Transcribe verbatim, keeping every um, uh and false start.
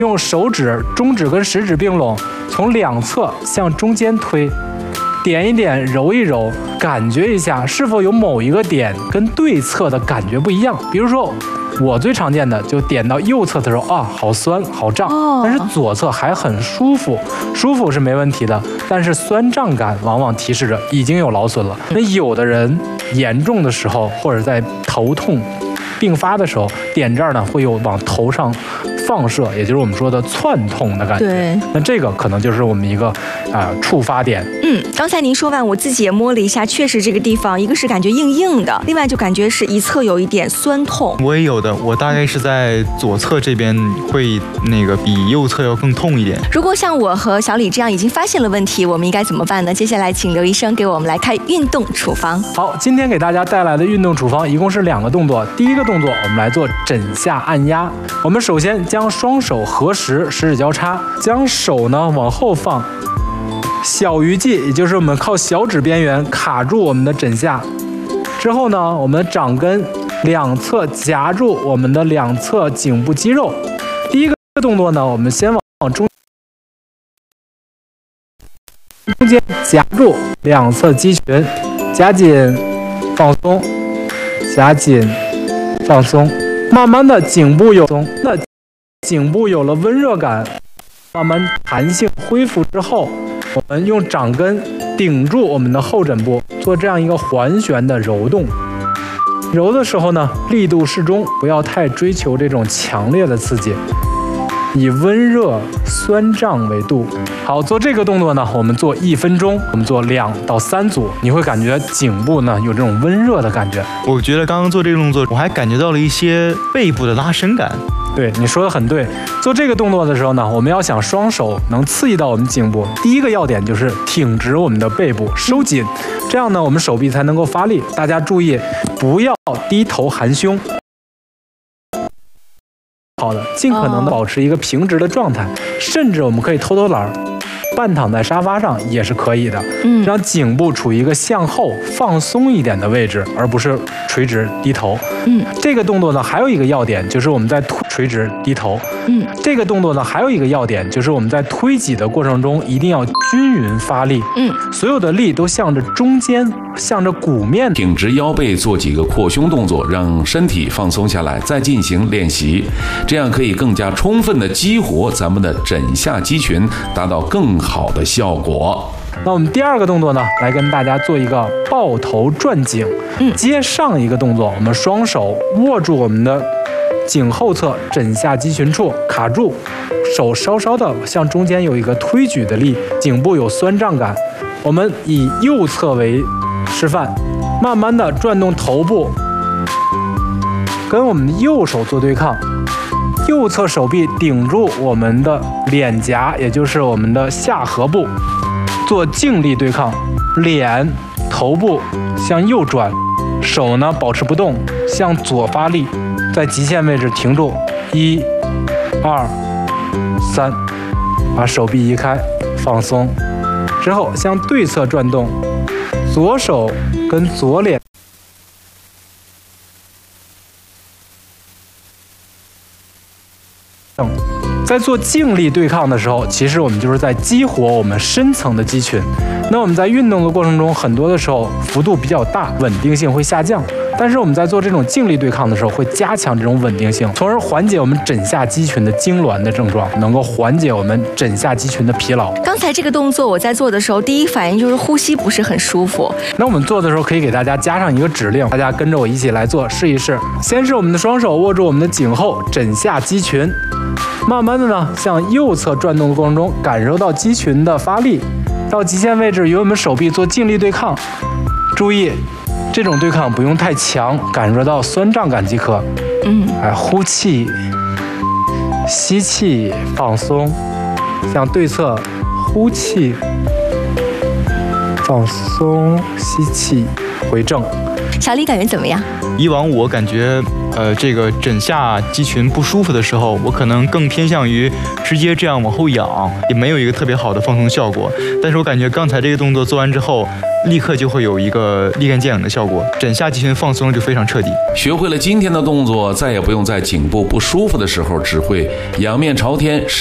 用手指、中指跟食指并拢，从两侧向中间推，点一点，揉一揉，感觉一下是否有某一个点跟对侧的感觉不一样。比如说，我最常见的就点到右侧的时候啊，好酸好胀，但是左侧还很舒服，舒服是没问题的，但是酸胀感往往提示着已经有劳损了。那有的人严重的时候，或者在头痛并发的时候，点这儿呢会有往头上放射，也就是我们说的窜痛的感觉。 对， 那这个可能就是我们一个啊、呃、触发点。 嗯，刚才您说完，我自己也摸了一下，确实这个地方一个是感觉硬硬的，另外就感觉是一侧有一点酸痛。 我也有的，我大概是在左侧这边会那个比右侧要更痛一点。 如果像我和小李这样已经发现了问题，我们应该怎么办呢？接下来请刘医生给我们来开运动处方。 好，今天给大家带来的运动处方一共是两个动作。第一个动作，我们来做枕下按压。我们首先将双手合十，十指交叉，将手呢往后放，小鱼际，也就是我们靠小指边缘卡住我们的枕下。之后呢，我们掌根两侧夹住我们的两侧颈部肌肉。第一个动作呢，我们先往中中间夹住两侧肌群，夹紧放松，夹紧放松，慢慢的颈部有松，那颈部有了温热感，慢慢弹性恢复之后，我们用掌根顶住我们的后枕部，做这样一个环旋的揉动。揉的时候呢，力度适中，不要太追求这种强烈的刺激，以温热酸胀为度。好，做这个动作呢，我们做一分钟，我们做两到三组，你会感觉颈部呢有这种温热的感觉。 我觉得刚刚做这个动作，我还感觉到了一些背部的拉伸感。 对，你说的很对。做这个动作的时候呢，我们要想双手能刺激到我们颈部，第一个要点就是挺直我们的背部，收紧，这样呢，我们手臂才能够发力。大家注意，不要低头含胸。好的，尽可能的保持一个平直的状态，甚至我们可以偷偷懒儿，半躺在沙发上也是可以的。嗯，让颈部处于一个向后放松一点的位置，而不是垂直低头。嗯，这个动作呢，还有一个要点就是我们在垂直低头。嗯，这个动作呢，还有一个要点就是我们在推挤的过程中一定要均匀发力。嗯，所有的力都向着中间，向着鼓面。 挺直腰背，做几个扩胸动作，让身体放松下来，再进行练习，这样可以更加充分的激活咱们的枕下肌群，达到更好的效果。 那我们第二个动作呢，来跟大家做一个抱头转颈。嗯，接上一个动作，我们双手握住我们的颈后侧枕下肌群处，卡住，手稍稍的向中间有一个推举的力，颈部有酸胀感。我们以右侧为示范，慢慢的转动头部，跟我们的右手做对抗。右侧手臂顶住我们的脸颊，也就是我们的下颌部，做颈力对抗。脸、头部向右转，手呢保持不动，向左发力，在极限位置停住。一、二、三，把手臂移开，放松。之后向对侧转动，左手跟左脸。在做颈力对抗的时候，其实我们就是在激活我们深层的肌群。那我们在运动的过程中，很多的时候幅度比较大，稳定性会下降。但是我们在做这种颈力对抗的时候，会加强这种稳定性，从而缓解我们枕下肌群的痉挛的症状，能够缓解我们枕下肌群的疲劳。 刚才这个动作我在做的时候，第一反应就是呼吸不是很舒服。 那我们做的时候可以给大家加上一个指令，大家跟着我一起来做，试一试。先是我们的双手握住我们的颈后枕下肌群，慢慢的呢向右侧转动的过程中，感受到肌群的发力，到极限位置与我们手臂做颈力对抗。注意，这种对抗不用太强，感受到酸胀感即可。嗯，哎，呼气，吸气，放松，向对侧呼气，放松，吸气，回正。 小李感觉怎么样？ 以往我感觉，呃，这个枕下肌群不舒服的时候，我可能更偏向于直接这样往后仰，也没有一个特别好的放松效果。但是我感觉刚才这个动作做完之后，立刻就会有一个立竿见影的效果，枕下肌群放松就非常彻底。 学会了今天的动作，再也不用在颈部不舒服的时候只会仰面朝天。